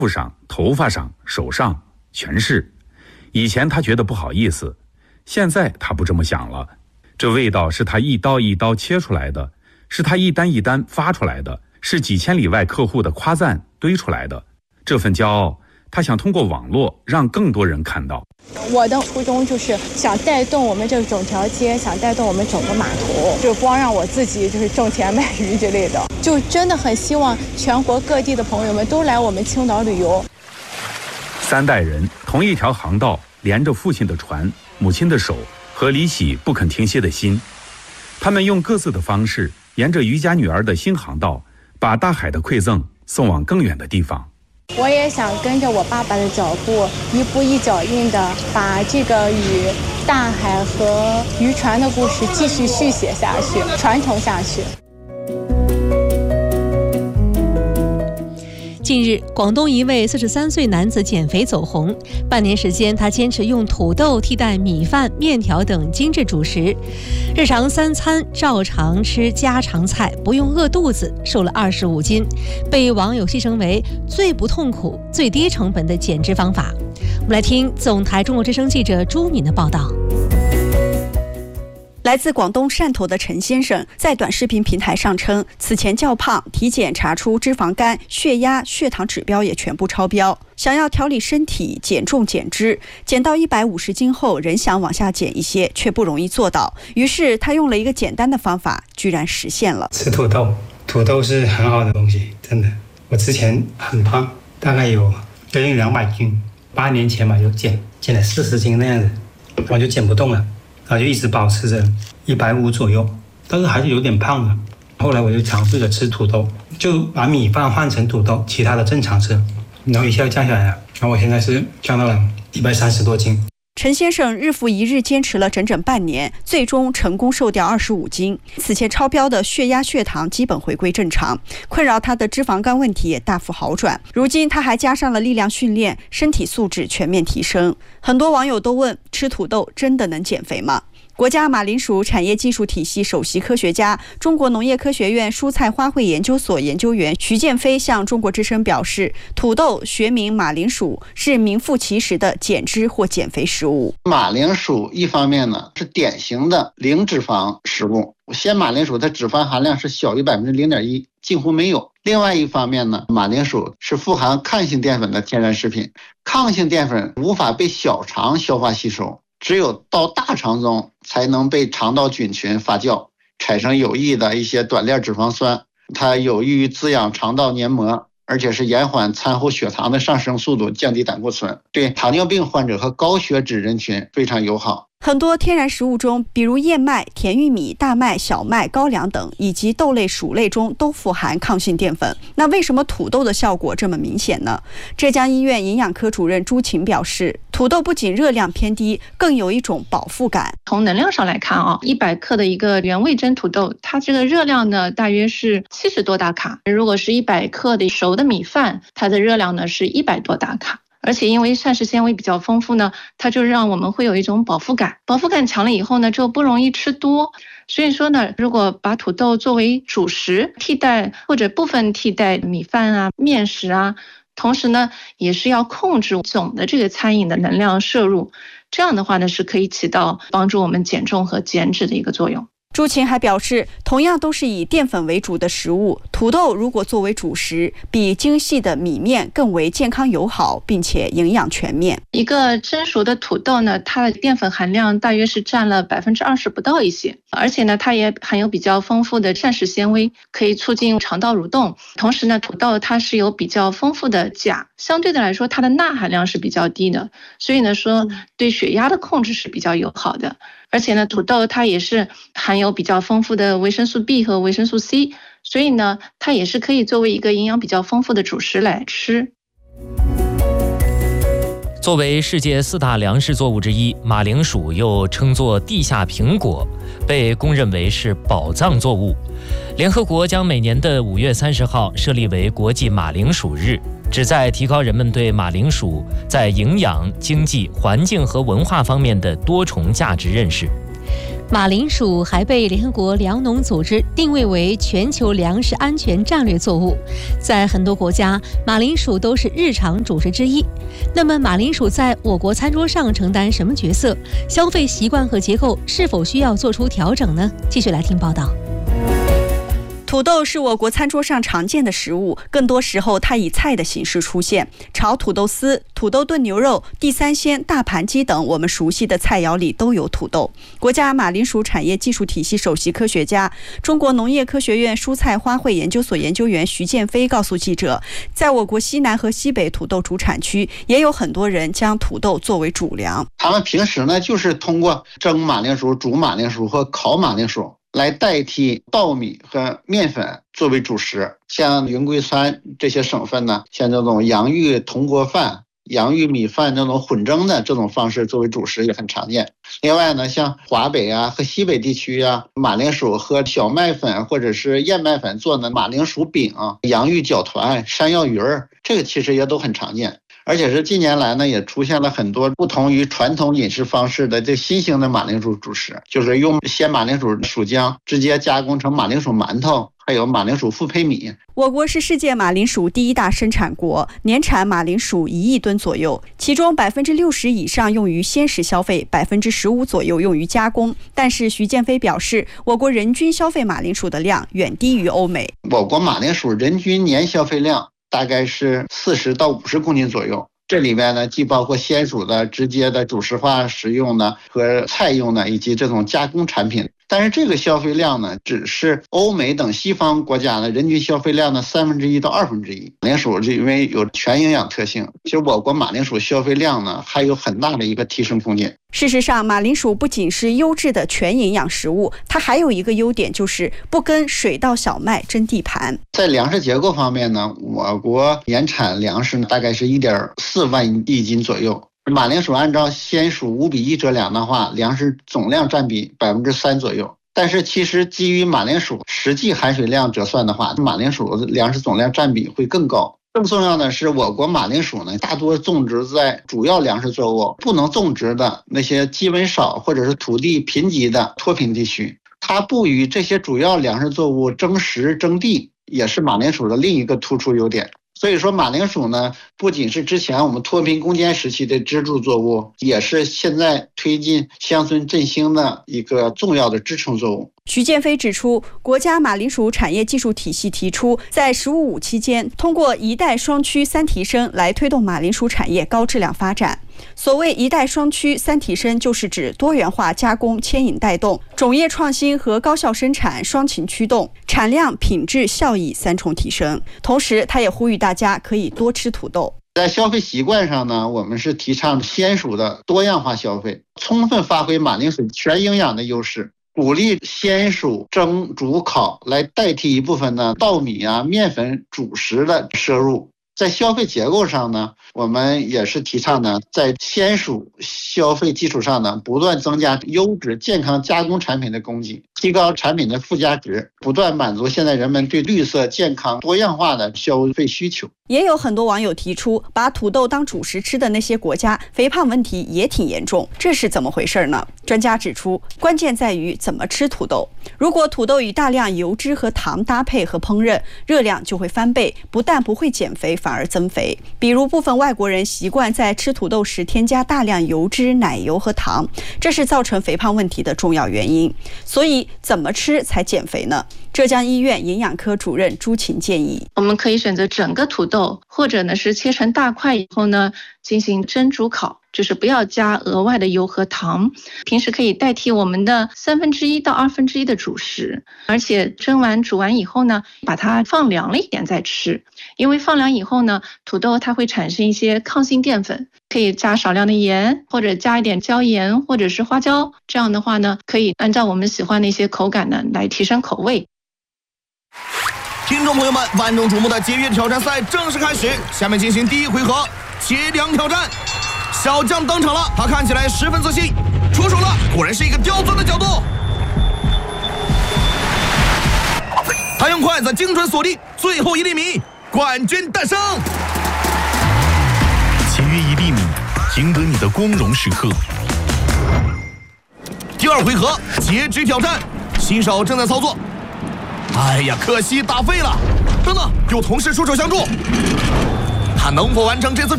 腹上、头发上、手上全是。以前他觉得不好意思，现在他不这么想了。这味道是他一刀一刀切出来的，是他一单一单发出来的，是几千里外客户的夸赞堆出来的。这份骄傲，他想通过网络让更多人看到。 我的初衷就是想带动我们这整条街，想带动我们整个码头，就光让我自己就是挣钱卖鱼之类的，就真的很希望全国各地的朋友们都来我们青岛旅游。 3代人同一条航道，连着父亲的船、母亲的手和李喜不肯停歇的心。他们用各自的方式，沿着渔家女儿的新航道，把大海的馈赠送往更远的地方。 我也想跟着我爸爸的脚步，一步一脚印的把这个与大海和渔船的故事继续续写下去，传承下去。 近日，广东一位43岁男子减肥走红，半年时间，他坚持用土豆替代米饭、面条等精致主食，日常3餐照常吃家常菜，不用饿肚子，瘦了25斤，被网友戏称为最不痛苦、最低成本的减脂方法。我们来听总台中国之声记者朱敏的报道。 来自广东汕头的陈先生在短视频平台上称，此前较胖，体检查出脂肪肝、血压、血糖指标也全部超标，想要调理身体、减重减脂，减到150斤后仍想往下减一些，却不容易做到。于是他用了一个简单的方法，居然实现了。 吃土豆，土豆是很好的东西，真的。我之前很胖，大概有将近200斤，8年前嘛，就减了40斤那样子，我就减不动了。然后就一直保持着150左右，但是还是有点胖的。后来我就尝试着吃土豆，就把米饭换成土豆，其他的正常吃，然后一下降下来了。然后我现在是降到了130多斤。 陈先生日复一日坚持了整整半年，最终成功瘦掉25斤。此前超标的血压、血糖基本回归正常，困扰他的脂肪肝问题也大幅好转。如今他还加上了力量训练，身体素质全面提升。很多网友都问，吃土豆真的能减肥吗？国家马铃薯产业技术体系首席科学家、中国农业科学院蔬菜花卉研究所研究员徐建飞向中国之声表示，土豆学名马铃薯是名副其实的减脂或减肥食物。 马铃薯一方面呢是典型的零脂肪食物，鲜马铃薯它脂肪含量是小于0.1%，近乎没有。另外一方面呢，马铃薯是富含抗性淀粉的天然食品，抗性淀粉无法被小肠消化吸收，只有到大肠中才能被肠道菌群发酵，产生有益的一些短链脂肪酸，它有益于滋养肠道黏膜，而且是延缓餐后血糖的上升速度，降低胆固醇，对糖尿病患者和高血脂人群非常友好。 很多天然食物中，比如燕麦、甜玉米、大麦、小麦、高粱等，以及豆类、薯类中都富含抗性淀粉。那为什么土豆的效果这么明显呢？浙江医院营养科主任朱晴表示，土豆不仅热量偏低，更有一种饱腹感。 从能量上来看100克的一个原味蒸土豆，它这个热量呢大约是70多大卡。如果是100克的熟的米饭，它的热量呢是100多大卡。而且因为膳食纤维比较丰富呢，它就让我们会有一种饱腹感，饱腹感强了以后呢，就不容易吃多。所以说呢，如果把土豆作为主食替代或者部分替代米饭啊、面食啊，同时呢，也是要控制总的这个餐饮的能量摄入，这样的话呢，是可以起到帮助我们减重和减脂的一个作用。 朱晴还表示，同样都是以淀粉为主的食物，土豆如果作为主食，比精细的米面更为健康友好，并且营养全面。 一个蒸熟的土豆呢，它的淀粉含量大约是占了20%不到一些，而且呢，它也含有比较丰富的膳食纤维，可以促进肠道蠕动。同时呢，土豆它是有比较丰富的钾，相对的来说，它的钠含量是比较低的，所以呢说对血压的控制是比较友好的。而且呢，土豆它也是含有比较丰富的维生素 B 和维生素 C， 所以呢，它也是可以作为一个营养比较丰富的主食来吃。 作为世界4大粮食作物之一，马铃薯又称作地下苹果，被公认为是宝藏作物。联合国将每年的5月30号设立为国际马铃薯日，旨在提高人们对马铃薯在营养、经济、环境和文化方面的多重价值认识。 马铃薯还被联合国粮农组织定位为全球粮食安全战略作物，在很多国家，马铃薯都是日常主食之一。那么，马铃薯在我国餐桌上承担什么角色？消费习惯和结构是否需要做出调整呢？继续来听报道。 土豆是我国餐桌上常见的食物，更多时候它以菜的形式出现。炒土豆丝、土豆炖牛肉、地三鲜、大盘鸡等我们熟悉的菜肴里都有土豆。国家马铃薯产业技术体系首席科学家、中国农业科学院蔬菜花卉研究所研究员徐建飞告诉记者，在我国西南和西北土豆主产区，也有很多人将土豆作为主粮。 他们平时呢，就是通过蒸马铃薯、煮马铃薯和烤马铃薯来代替稻米和面粉作为主食。像云贵川这些省份呢，像这种洋芋铜锅饭、洋芋米饭这种混蒸的这种方式作为主食也很常见。另外呢，像华北啊和西北地区啊，马铃薯和小麦粉或者是燕麦粉做的马铃薯饼、洋芋饺团、山药鱼儿，这个其实也都很常见。而且是近年来呢，也出现了很多不同于传统饮食方式的这新型的马铃薯主食，就是用鲜马铃薯薯浆直接加工成马铃薯馒头，还有马铃薯复胚米。 我国是世界马铃薯第一大生产国，年产马铃薯1亿吨左右，其中60%以上用于鲜食消费，15%左右用于加工。但是徐建飞表示，我国人均消费马铃薯的量远低于欧美。 我国马铃薯人均年消费量大概是40到50公斤左右，这里面呢既包括鲜薯的直接的主食化食用的和菜用的，以及这种加工产品。但是这个消费量呢，只是欧美等西方国家的人均消费量的1/3到1/2。马铃薯是因为有全营养特性，其实我国马铃薯消费量呢还有很大的一个提升空间。 事实上，马铃薯不仅是优质的全营养食物，它还有一个优点，就是不跟水稻、小麦争地盘。 在粮食结构方面呢，我国年产粮食大概是1.4万亿斤左右。马铃薯按照鲜薯5:1折粮的话，粮食总量占比3%左右。但是其实基于马铃薯实际含水量折算的话，马铃薯粮食总量占比会更高。更重要的是，我国马铃薯呢，大多种植在主要粮食作物不能种植的那些基本少或者是土地贫瘠的脱贫地区，它不与这些主要粮食作物争食争地，也是马铃薯的另一个突出优点。所以说马铃薯呢，不仅是之前我们脱贫攻坚时期的支柱作物，也是现在推进乡村振兴的一个重要的支撑作物。 徐建飞指出，国家马铃薯产业技术体系提出，在“15+5”期间，通过一代双趋三提升来推动马铃薯产业高质量发展。所谓一代双趋三提升，就是指多元化加工牵引带动，种业创新和高效生产双擎驱动，产量、品质、效益3重提升。同时，他也呼吁大家可以多吃土豆。 在消费习惯上呢，我们是提倡鲜薯的多样化消费，充分发挥马铃薯全营养的优势，鼓励鲜薯蒸、煮、烤来代替一部分的稻米啊、面粉主食的摄入。在消费结构上呢，我们也是提倡呢，在鲜薯消费基础上呢，不断增加优质健康加工产品的供给，提高产品的附加值，不断满足现在人们对绿色、健康、多样化的消费需求。 也有很多网友提出，把土豆当主食吃的那些国家，肥胖问题也挺严重，这是怎么回事呢？专家指出，关键在于怎么吃土豆。如果土豆与大量油脂和糖搭配和烹饪，热量就会翻倍，不但不会减肥，反而增肥。比如部分外国人习惯在吃土豆时添加大量油脂、奶油和糖，这是造成肥胖问题的重要原因。所以怎么吃才减肥呢？浙江医院营养科主任朱琴建议， 我们可以选择整个土豆，或者呢是切成大块以后呢进行蒸煮烤，就是不要加额外的油和糖。平时可以代替我们的1/3到1/2的主食，而且蒸完煮完以后呢，把它放凉了一点再吃。因为放凉以后呢，土豆它会产生一些抗性淀粉，可以加少量的盐，或者加一点椒盐或者是花椒，这样的话呢，可以按照我们喜欢的一些口感呢来提升口味。 听众朋友们，万众瞩目的节约挑战赛正式开始，下面进行第一回合切粮挑战。小将登场了，他看起来十分自信，出手了，果然是一个刁钻的角度。他用筷子精准锁定最后1厘米，冠军诞生。切约1厘米，赢得你的光荣时刻。第2 2回合截止挑战，新手正在操作。哎呀，可惜打废了。等等，有同事出手相助，他能否完成这次